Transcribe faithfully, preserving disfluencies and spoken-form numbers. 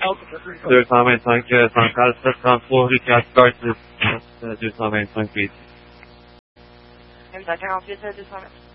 deux cent vingt-cinq, centrale sept cent trente-trois, rue quatre deux cent vingt-cinq, P. quarante-huit, deux cent vingt.